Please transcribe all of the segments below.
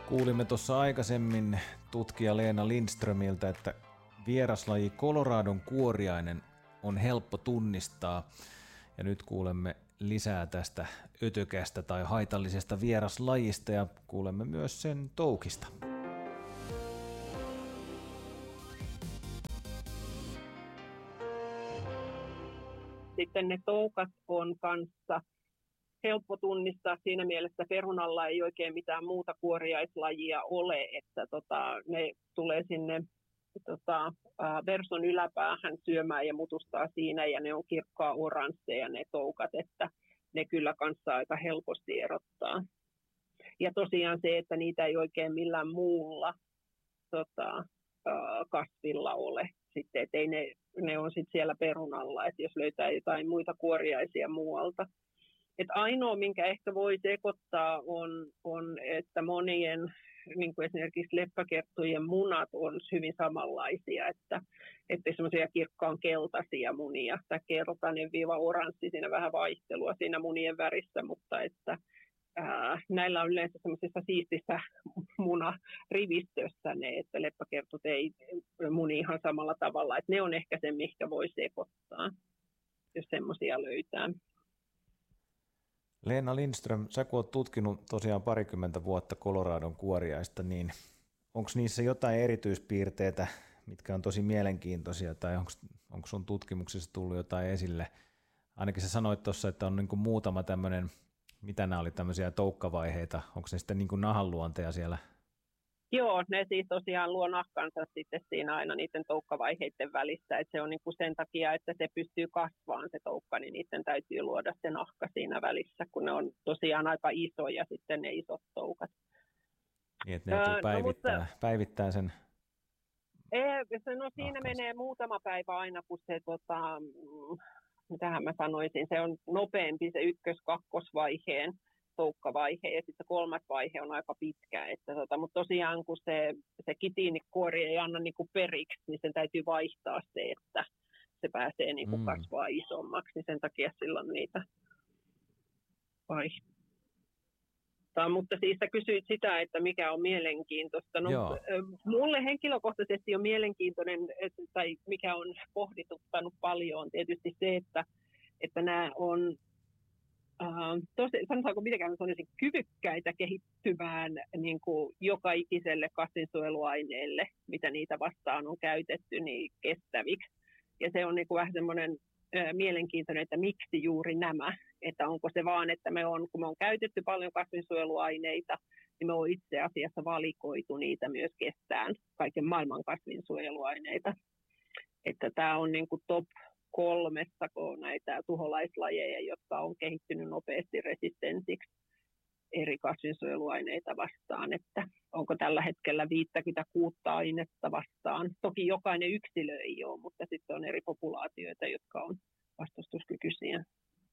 Kuulimme tuossa aikaisemmin tutkija Leena Lindströmiltä, että vieraslaji Coloradon kuoriainen on helppo tunnistaa. Ja nyt kuulemme lisää tästä ötökästä tai haitallisesta vieraslajista ja kuulemme myös sen toukista. Sitten ne toukat on kanssa helppo tunnistaa siinä mielessä, perunalla ei oikein mitään muuta kuoriaislajia ole, että ne tulee sinne verson yläpäähän syömään ja mutustaa siinä ja ne on kirkkaa oransseja ne toukat, että ne kyllä kanssa aika helposti erottaa. Ja tosiaan se, että niitä ei oikein millään muulla kasvilla ole sitten, että ei ne on sitten siellä perunalla, että jos löytää jotain muita kuoriaisia muualta. Että ainoa, minkä ehkä voi sekoittaa, on että monien, niin kuin esimerkiksi leppäkerttujen munat on hyvin samanlaisia, että semmoisia kirkkaan keltaisia munia, tai keltainen viiva oranssi, siinä vähän vaihtelua siinä munien värissä, mutta että näillä on yleensä semmoisessa siistissä munarivistössä ne, että leppäkertut ei muni ihan samalla tavalla, että ne on ehkä se, mikä voi sekoittaa, jos semmoisia löytää. Leena Lindström, sä kun oot tutkinut tosiaan 20 vuotta Coloradon kuoriaista, niin onko niissä jotain erityispiirteitä, mitkä on tosi mielenkiintoisia, tai onko sun tutkimuksessa tullut jotain esille? Ainakin sä sanoit tuossa, että on niin kuin muutama tämmöinen, mitä nämä oli tämmöisiä toukkavaiheita, onko ne sitten niin kuin nahanluonteja siellä? Joo, ne siis tosiaan luo nahkansa sitten siinä aina niiden toukkavaiheiden välissä, että se on niin kuin sen takia, että se pystyy kasvamaan se toukka, niin niiden täytyy luoda se nahka siinä välissä, kun ne on tosiaan aika isoja sitten ne isot toukat. Niin, että ne joutuu päivittää sen siinä nahkansa. Menee muutama päivä aina, kun se, mitähän mä sanoisin, se on nopeampi se ykkös-kakkosvaiheen toukkavaihe ja sitten kolmas vaihe on aika pitkä, mutta tosiaan kun se kitiinikuori ei anna niinku periksi, niin sen täytyy vaihtaa se, että se pääsee niinku kasvaa isommaksi, niin sen takia silloin niitä vaihtaa. Mutta siis sä kysyit sitä, että mikä on mielenkiintoista. No, mulle henkilökohtaisesti on mielenkiintoinen, tai mikä on pohdituttanut paljon, on tietysti se, että nämä on sanotaanko mitenkään kyvykkäitä kehittymään niin kuin joka ikiselle kasvinsuojeluaineelle, mitä niitä vastaan on käytetty, niin kestäviksi. Ja se on niin kuin vähän semmoinen mielenkiintoinen, että miksi juuri nämä, että onko se vaan, että kun me on käytetty paljon kasvinsuojeluaineita, niin me on itse asiassa valikoitu niitä myös kestään kaiken maailman kasvinsuojeluaineita. Että tämä on niin kuin top 3 näitä tuholaislajeja, jotka on kehittynyt nopeasti resistensiksi eri kasvinsuojeluaineita vastaan, että onko tällä hetkellä 56 ainetta vastaan. Toki jokainen yksilö ei ole, mutta sitten on eri populaatioita, jotka on vastustuskykyisiä.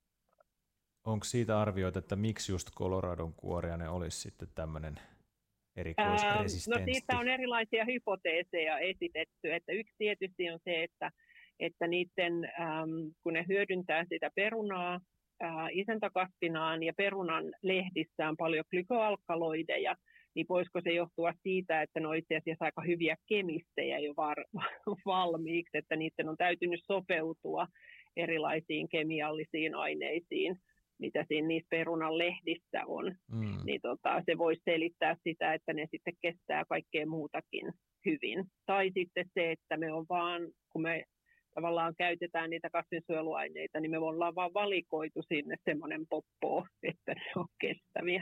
Onko siitä arvioita, että miksi just Coloradon kuoriainen olisi sitten tämmöinen erikoisresistenssi? No siitä on erilaisia hypoteeseja esitetty, että yksi tietysti on se, että niiden, kun ne hyödyntää sitä perunaa isäntäkasvinaan ja perunan lehdissä on paljon glykoalkaloideja, niin voisiko se johtua siitä, että ne on itse asiassa aika hyviä kemistejä jo valmiiksi, että niiden on täytynyt sopeutua erilaisiin kemiallisiin aineisiin, mitä siinä niissä perunan lehdissä on. Niin se voisi selittää sitä, että ne sitten kestää kaikkea muutakin hyvin. Tai sitten se, että me on vaan, kun me tavallaan käytetään niitä kasvinsuojeluaineita, niin me ollaan vaan valikoitu sinne semmoinen poppo, että ne on kestäviä.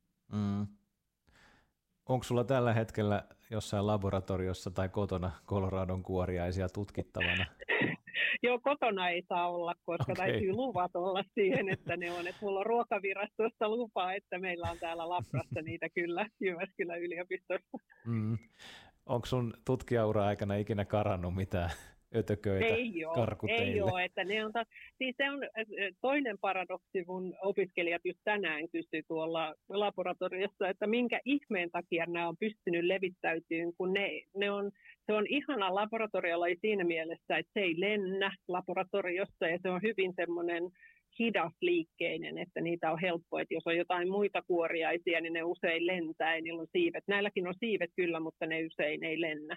Onko sulla tällä hetkellä jossain laboratoriossa tai kotona Coloradon kuoriaisia tutkittavana? Joo, kotona ei saa olla, koska täytyy luvat olla siihen, että ne on. Että mulla on ruokavirastosta lupaa, että meillä on täällä labrassa niitä kyllä Jyväskylän yliopistossa. Onko sun tutkijaura aikana ikinä karannut mitään ötököitä karkuteille? Ei ole, että ne on siis se on toinen paradoksi, mun opiskelijat just tänään kysyi tuolla laboratoriossa, että minkä ihmeen takia nämä on pystynyt levittäytymään, kun se on ihana laboratoriolla siinä mielessä, että se ei lennä laboratoriossa ja se on hyvin semmoinen hidasliikkeinen, että niitä on helppo, että jos on jotain muita kuoriaisia, niin ne usein lentää ja niillä on siivet. Näilläkin on siivet kyllä, mutta ne usein ei lennä.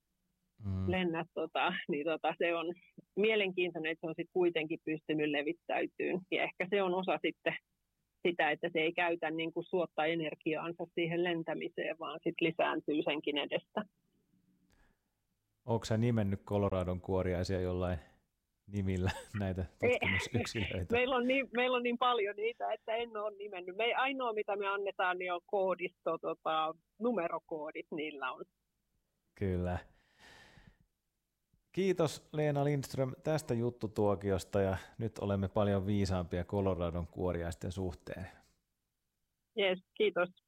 Se on mielenkiintoinen, että se on sitten kuitenkin pystynyt levittäytymään. Ja ehkä se on osa sitten sitä, että se ei käytä niin kuin suotta energiaansa siihen lentämiseen, vaan sitten lisääntyy senkin edestä. Oletko sä nimennyt Coloradon kuoriaisia jollain nimillä näitä tutkimusyksilöitä? Meillä on niin paljon niitä, että en ole nimennyt. Ainoa, mitä me annetaan, niin on koodisto, numerokoodit niillä on. Kyllä. Kiitos Leena Lindström tästä juttutuokiosta ja nyt olemme paljon viisaampia Coloradon kuoriaisten suhteen. Yes, kiitos.